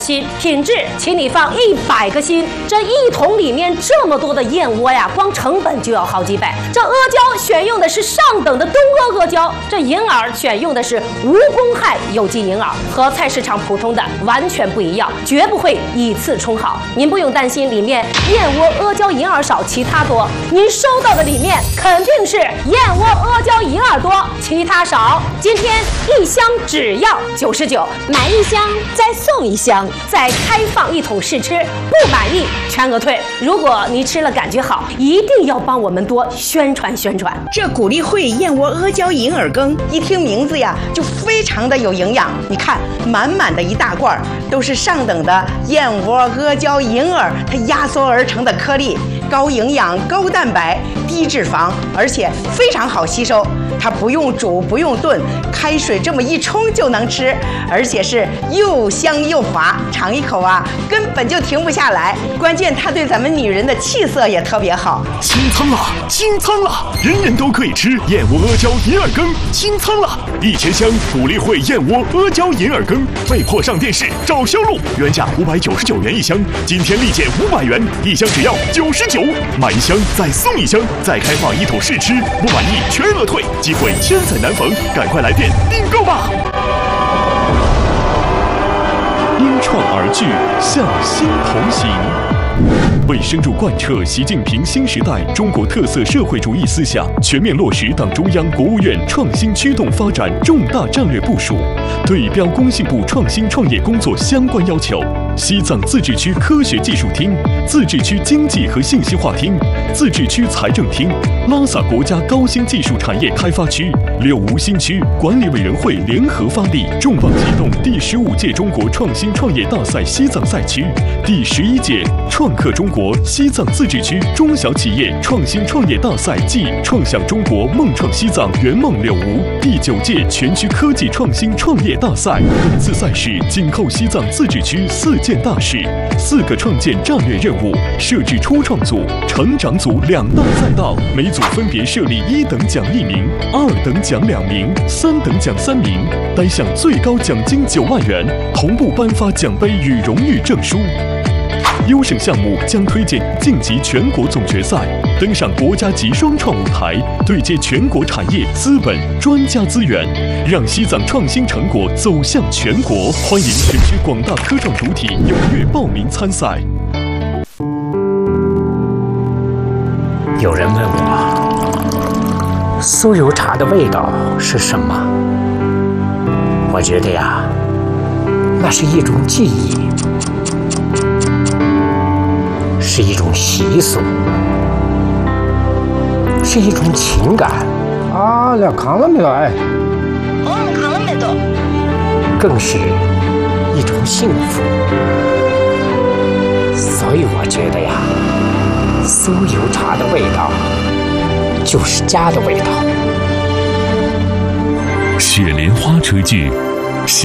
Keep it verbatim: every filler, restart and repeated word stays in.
心品质，请你放一百个心。这一桶里面这么多的燕窝呀，光成本就要好几百。这阿胶选用的是上等的东阿阿胶，这银耳选用的是无公害有机银耳，和菜市场普通的完全不一样，绝不会以次充好。您不用担心里面燕窝阿胶银耳少，其他多。您收到的里面肯定是燕窝阿胶银耳多，其他少。今天一箱只要九十九，买一箱再送一箱。再开放一桶试吃，不满意全额退。如果你吃了感觉好，一定要帮我们多宣传宣传。 这谷粒汇燕窝阿胶银耳羹，一听名字呀，就非常的有营养。你看，满满的一大罐，都是上等的燕窝阿胶银耳，它压缩而成的颗粒，高营养、高蛋白、低脂肪，而且非常好吸收。它不用煮，不用炖，开水这么一冲就能吃，而且是又香又滑，尝一口啊，根本就停不下来。关键它对咱们女人的气色也特别好。 清仓了，清仓了，人人都可以吃燕窝阿胶银耳羹，清仓了！一千箱谷粒汇燕窝阿胶银耳羹，被迫上电视找销路，原价五百九十九元一箱，今天立减五百元，一箱只要九十九，买一箱再送一箱，再开放一桶试吃，不满意全额退。机会千载难逢，赶快来电订购吧！因创而聚，向心同行。为深入贯彻习近平新时代中国特色社会主义思想，全面落实党中央、国务院创新驱动发展重大战略部署，对标工信部创新创业工作相关要求，西藏自治区科学技术厅、自治区经济和信息化厅、自治区财政厅、拉萨国家高新技术产业开发区、柳梧新区管理委员会联合发力，重磅启动第十五届中国创新创业大赛西藏赛区、第十一届创客中国西藏自治区中小企业创新创业大赛暨创想中国梦创西藏圆梦柳梧第九届全区科技创新创业大赛。本次赛事紧扣西藏自治区四件大事、四个创建战略任务，设置初创组、成长组两大赛道，每组分别设立一等奖一名、二等奖两名、三等奖三名，单项最高奖金九万元，同步颁发奖杯与荣誉证书。优胜项目将推荐晋级全国总决赛，登上国家级双创舞台，对接全国产业、资本、专家资源，让西藏创新成果走向全国。欢迎全区广大科创主体踊跃报名参赛。 有人问我，酥油茶的味道是什么？我觉得呀，那是一种记忆。是一种习俗，是一种情感。 啊，了扛了没有？哎， 哦，扛了没有？ 更是一种幸福。所以我觉得呀，酥油茶的味道就是家的味道。 雪莲花车剧